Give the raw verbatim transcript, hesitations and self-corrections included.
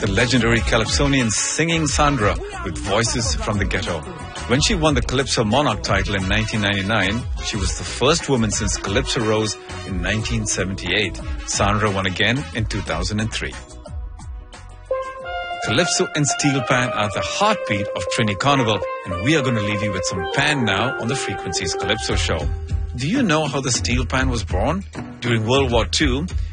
the legendary Calypsonian singing Sandra with Voices from the Ghetto. When she won the Calypso Monarch title in nineteen ninety-nine, she was the first woman since Calypso rose in nineteen seventy-eight. Sandra won again in two thousand three. Calypso and Steel Pan are the heartbeat of Trini Carnival, and we are going to leave you with some pan now on the Frequencies Calypso show. Do you know how the steel pan was born? During World War Two,